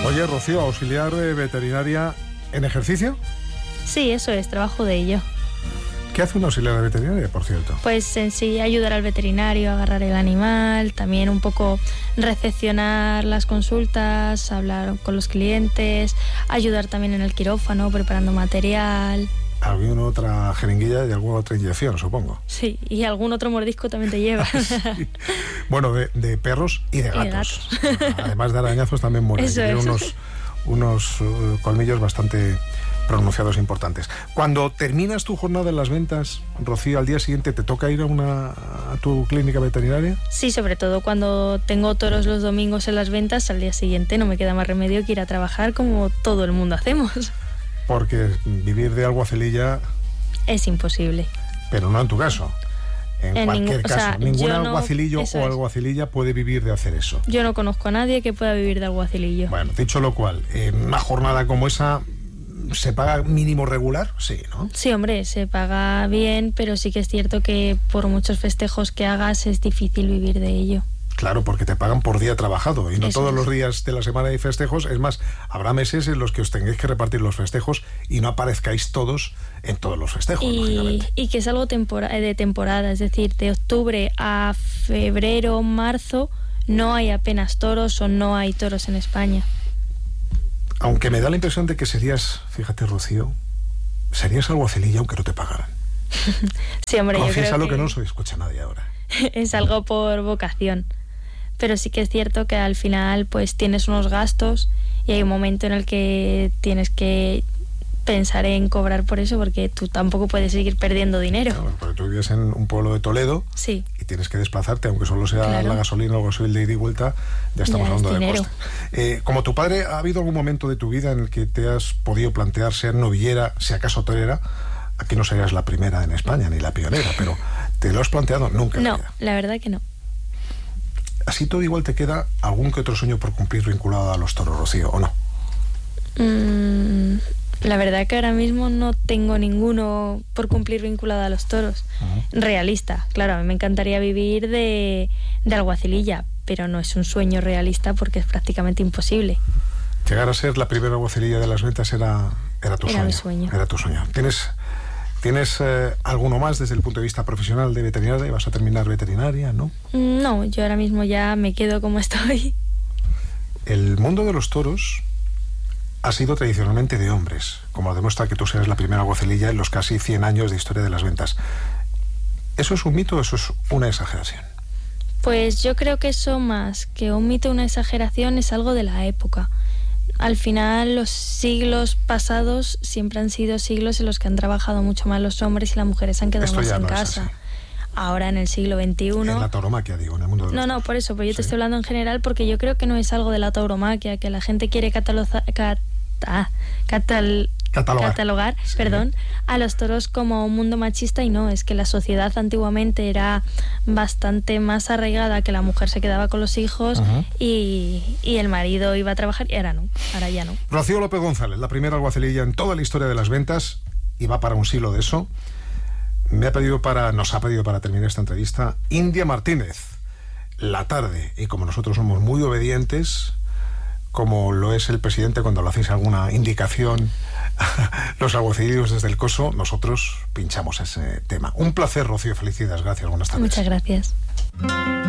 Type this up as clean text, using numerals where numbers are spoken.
Oye, Rocío, auxiliar veterinaria en ejercicio. Sí, eso es, trabajo de ello. ¿Qué hace un auxiliar veterinario, por cierto? Pues en sí ayudar al veterinario a agarrar el animal, también un poco recepcionar las consultas, hablar con los clientes, ayudar también en el quirófano, preparando material. Alguna otra jeringuilla y alguna otra inyección, supongo. Sí, y algún otro mordisco también te lleva. Sí. Bueno, de perros y de gatos. Además de arañazos también mueren. Tiene unos colmillos bastante pronunciados importantes. Cuando terminas tu jornada en las ventas, Rocío, al día siguiente te toca ir a tu clínica veterinaria. Sí, sobre todo cuando tengo toros los domingos en las ventas, al día siguiente no me queda más remedio que ir a trabajar como todo el mundo hacemos. Porque vivir de alguacililla es imposible. Pero no en tu caso. En cualquier caso, ningún alguacilillo o alguacililla puede vivir de hacer eso. Yo no conozco a nadie que pueda vivir de alguacilillo. Bueno, dicho lo cual, en una jornada como esa, ¿se paga mínimo regular? Sí, ¿no? Sí, hombre, se paga bien, pero sí que es cierto que por muchos festejos que hagas es difícil vivir de ello. Claro, porque te pagan por día trabajado y no Eso todos es. los días de la semana hay festejos. Es más, habrá meses en los que os tengáis que repartir los festejos y no aparezcáis todos en todos los festejos, lógicamente. Y que es algo de temporada, es decir, de octubre a febrero, marzo, no hay apenas toros o no hay toros en España. Aunque me da la impresión de que serías, fíjate, Rocío, serías alguacililla aunque no te pagaran. Sí, hombre, Confiesa yo creo lo que no se escucha nadie ahora. Es algo por vocación. Pero sí que es cierto que al final pues tienes unos gastos y hay un momento en el que tienes que pensar en cobrar por eso, porque tú tampoco puedes seguir perdiendo dinero. Claro, porque tú vives en un pueblo de Toledo. Sí. Y tienes que desplazarte, aunque solo sea Claro. la gasolina o el gasoil de ida y vuelta, ya estamos hablando de dinero. coste. Como tu padre, ¿ha habido algún momento de tu vida en el que te has podido plantear ser novillera, si acaso torera? Aquí no serías la primera en España, ni la pionera, pero ¿te lo has planteado? Nunca en la No, vida. la verdad que no. Así todo igual te queda algún que otro sueño por cumplir vinculado a los toros, Rocío, ¿o no? La verdad que ahora mismo no tengo ninguno por cumplir vinculado a los toros. Realista, claro, a mí me encantaría vivir de alguacililla, pero no es un sueño realista porque es prácticamente imposible. Llegar a ser la primera alguacililla de las ventas era tu sueño. Mi sueño. Era tu sueño. ¿Tienes alguno más desde el punto de vista profesional de veterinaria? ¿Vas a terminar veterinaria, no? No, yo ahora mismo ya me quedo como estoy. El mundo de los toros ha sido tradicionalmente de hombres, como demuestra que tú seas la primera alguacililla en los casi 100 años de historia de las ventas. ¿Eso es un mito o eso es una exageración? Pues yo creo que eso, más que un mito, una exageración, es algo de la época. Al final, los siglos pasados siempre han sido siglos en los que han trabajado mucho más los hombres y las mujeres han quedado Esto más ya en no es casa. así. Ahora, en el siglo XXI... En la tauromaquia, digo, en el mundo de los No, toros. por eso, pero yo te Sí. estoy hablando en general porque yo creo que no es algo de la tauromaquia, que la gente quiere catalogar, Sí. a los toros como un mundo machista, y no, es que la sociedad antiguamente era bastante más arraigada, que la mujer se quedaba con los hijos y el marido iba a trabajar, y ahora ya no. Rocío López González, la primera alguacililla en toda la historia de las ventas, y va para un siglo de eso. Nos ha pedido para terminar esta entrevista India Martínez, La Tarde, y como nosotros somos muy obedientes, como lo es el presidente cuando le hacéis alguna indicación, los alguacilillos desde el coso, nosotros pinchamos ese tema. Un placer, Rocío, felicidades, gracias, buenas tardes. Muchas gracias.